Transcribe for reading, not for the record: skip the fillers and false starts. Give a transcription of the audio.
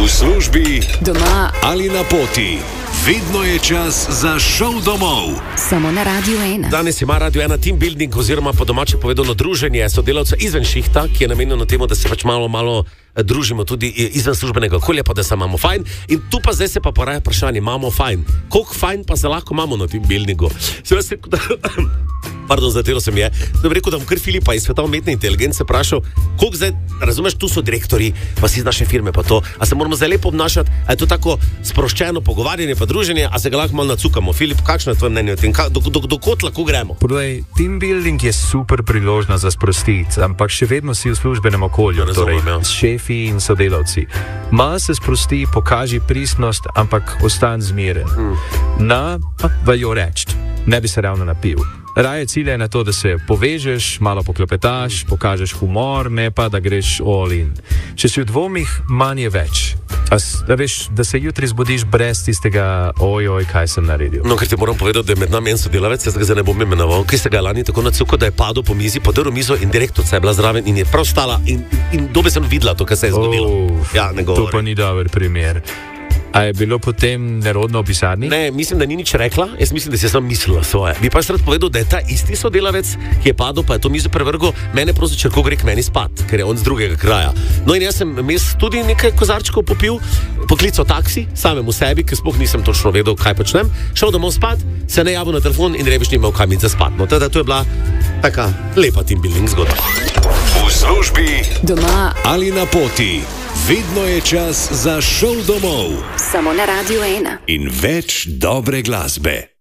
V službi, doma ali na poti. Vedno je čas za šov domov. Samo na Radio 1. Danes ima Radio 1 team building, oziroma po domače povedano druženje sodelavcev izven šihta, ki je namenjeno temu, da se pač malo družimo tudi izven službenega okolja, pa da se imamo fajn. In tu pa zdaj se pa poraja vprašanje, imamo fajn. Koliko fajn pa se lahko imamo na team buildingu? Pardon, zatelo sem je. Da bi rekel, da bom kar Filipa iz sveta umetne inteligence vprašal, koliko zdaj, razumeš, tu so direktori, pa si iz naše firme, pa to. A se moramo zdaj lepo obnašati, a je to tako sproščeno pogovarjanje, pa druženje, a se ga lahko malo nacukamo. Filip, kakšno je tvoje mnenje o tem? Do kot lahko gremo? Poglej, team building je super priložnost za sprostiti, ampak še vedno si v službenem okolju, torej s šefi in sodelavci. Malo se sprosti, pokaži pristnost, ampak ostan zmeren. Vajo reči, ne bi se ravno napil. Raje cilj je na to, da se povežeš, malo poklepetaš, pokažeš humor, ne pa da greš all in. Če si v dvomih, manj je več. Veš, da se jutri zbudiš brez tistega ojoj, kaj sem naredil. No, ker ti moram povedati, da je med nami en sodelavec, jaz ga zdaj ne bom imenoval, ki se ga lani tako nacukal, da je padel po mizi, podrl mizo in direktorica je bila zraven in je prav stala in dobe sem videla to, kar se je zgodilo. Ja, ne govori. To pa ni dober primer. A je bilo potem nerodno v pisarni? Ne, mislim, da ni nič rekla, jaz mislim, da si je samo mislila svoje. Bi pa rad povedal, da je ta isti sodelavec, ki je padel, pa je to mizo prevrgel, mene prosil, če lahko gre k meni spat, ker je on z drugega kraja. No in jaz sem tudi nekaj kozarčkov popil, poklical taksi, samemu sebi, ker sploh nisem točno vedel, kaj počnem, šel domov spat, se ne javil na telefon in reveč ni imel kam iti za spat. No, teda to je bila taka lepa team building zgodba. V službi, doma ali na poti. Vedno je čas za šov domov. Samo na Radio 1. In več dobre glasbe.